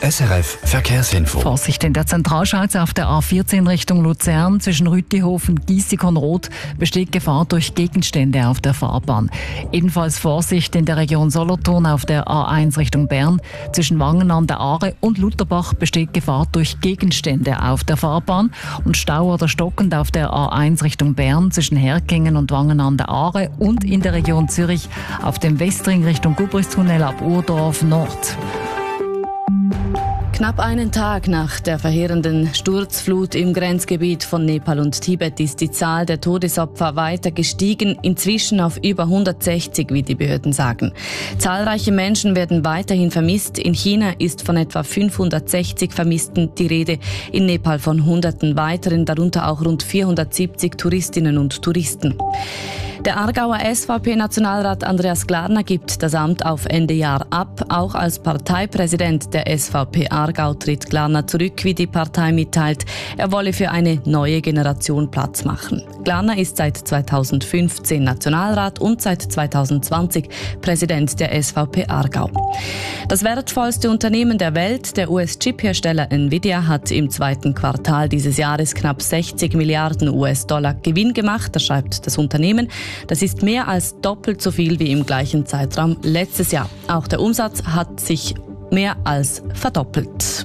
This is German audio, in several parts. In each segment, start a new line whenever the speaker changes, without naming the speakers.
SRF Verkehrsinfo.
Vorsicht in der Zentralschalze auf der A14 Richtung Luzern. Zwischen Rütihof und Giessikon-Roth besteht Gefahr durch Gegenstände auf der Fahrbahn. Ebenfalls Vorsicht in der Region Solothurn auf der A1 Richtung Bern. Zwischen Wangen an der Aare und Lutherbach besteht Gefahr durch Gegenstände auf der Fahrbahn. Und Stau oder stockend auf der A1 Richtung Bern zwischen Herkingen und Wangen an der Aare und in der Region Zürich auf dem Westring Richtung Gubristunnel ab Urdorf Nord.
Knapp einen Tag nach der verheerenden Sturzflut im Grenzgebiet von Nepal und Tibet ist die Zahl der Todesopfer weiter gestiegen, inzwischen auf über 160, wie die Behörden sagen. Zahlreiche Menschen werden weiterhin vermisst. In China ist von etwa 560 Vermissten die Rede, in Nepal von Hunderten weiteren, darunter auch rund 470 Touristinnen und Touristen. Der Aargauer SVP-Nationalrat Andreas Glarner gibt das Amt auf Ende Jahr ab. Auch als Parteipräsident der SVP Aargau tritt Glarner zurück, wie die Partei mitteilt. Er wolle für eine neue Generation Platz machen. Glarner ist seit 2015 Nationalrat und seit 2020 Präsident der SVP Aargau. Das wertvollste Unternehmen der Welt, der US-Chip-Hersteller Nvidia, hat im zweiten Quartal dieses Jahres knapp 60 Milliarden US-Dollar Gewinn gemacht, das schreibt das Unternehmen. Das ist mehr als doppelt so viel wie im gleichen Zeitraum letztes Jahr. Auch der Umsatz hat sich mehr als verdoppelt.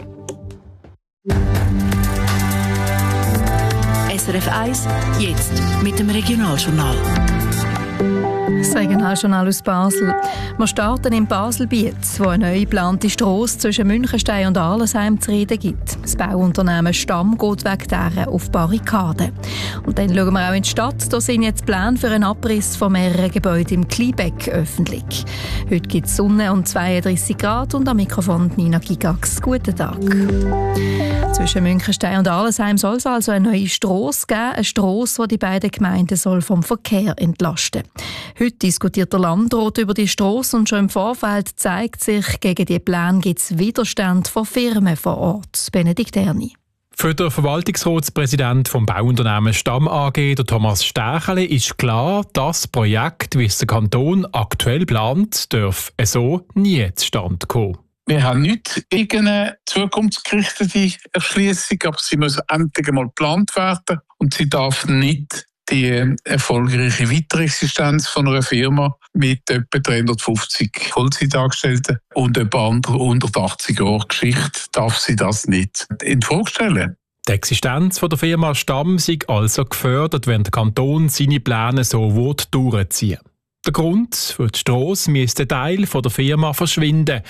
SRF 1, jetzt mit dem Regionaljournal.
Das Regionaljournal aus Basel. Wir starten in Basel-Bietz, wo eine neu geplante Strasse zwischen Münchenstein und Arlesheim zu reden gibt. Das Bauunternehmen Stamm geht wegen dieser auf Barrikaden. Und dann schauen wir auch in die Stadt. Da sind jetzt Pläne für einen Abriss von mehreren Gebäuden im Kliebeck öffentlich. Heute gibt es Sonne und 32 Grad und am Mikrofon Nina Gigax. Guten Tag. Zwischen Münchenstein und Arlesheim soll es also eine neue Strasse geben. Eine Strasse, die die beiden Gemeinden soll vom Verkehr entlasten. Heute diskutiert der Landrat über die Strasse und schon im Vorfeld zeigt sich, gegen die Pläne gibt es Widerstand von Firmen vor Ort. Benedikt Erni.
Für den Verwaltungsratspräsidenten vom Bauunternehmen Stamm AG, der Thomas Stächeli, ist klar, das Projekt, wie es der Kanton aktuell plant, darf so nie zustande kommen.
Wir haben nicht irgendeine zukunftsgerichtete Erschliessung, aber sie muss endlich einmal geplant werden und sie darf nicht die erfolgreiche Weiterexistenz von einer Firma mit etwa 350 Vollzeitangestellten und etwa 180 Jahren Geschichte darf sie das nicht in Frage stellen.
Die Existenz der Firma Stamm sei also gefördert, wenn der Kanton seine Pläne so durchziehen will. Der Grund für die Strasse müsste Teil der Firma verschwinden.